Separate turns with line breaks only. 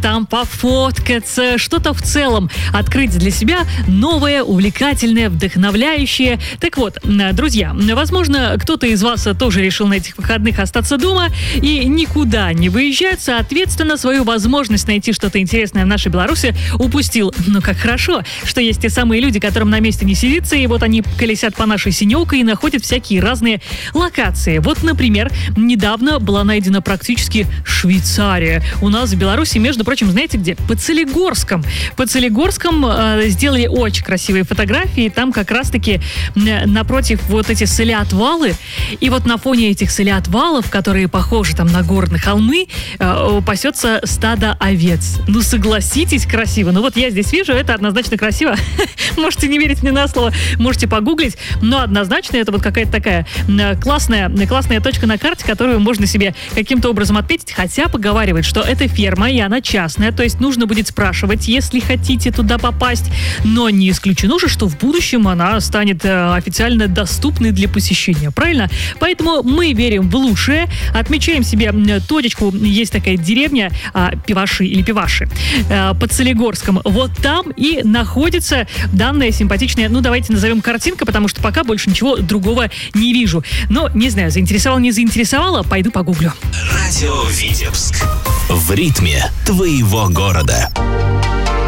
там пофоткаться, что-то в целом открыть для себя новое, увлекательное, вдохновляющее. Так вот, друзья, возможно, кто-то из вас тоже решил на этих выходных остаться дома и никуда не выезжать, соответственно, свою возможность найти что-то интересное в нашей Беларуси упустил. Ну, как хорошо, что есть те самые люди, которым на месте не сидится, и вот они колесят по нашей синёвке и находят всякие разные локации. Вот, например, недавно была найдена практически Швейцария. У нас в Беларуси, между прочим, знаете где? Под Солигорском. Под Солигорском сделали очень красивые фотографии. Там как раз-таки напротив вот эти соли-отвалы. И вот на фоне этих соли-отвалов, которые похожи там на горные холмы, пасется стадо овец. Ну, согласитесь, красиво. Ну, вот я здесь вижу, это однозначно красиво. Можете не верить мне на слово, можете погуглить, но однозначно это вот какая-то такая классная точка на карте, которую можно себе каким-то образом отметить, хотя поговаривают, что это ферма, и она частная, то есть нужно будет спрашивать, если хотите туда попасть, но не исключено же, что в будущем она станет официально доступной для посещения, правильно? Поэтому мы верим в лучшее, отмечаем себе точечку, есть такая деревня Пиваши или Пиваши под Солигорском, вот там и находится данная симпатичная, ну давайте назовем картинка, потому что пока больше ничего другого не вижу. Но, не знаю, заинтересовало, не заинтересовало, пойду погуглю.
Радио Витебск. В ритме твоего города.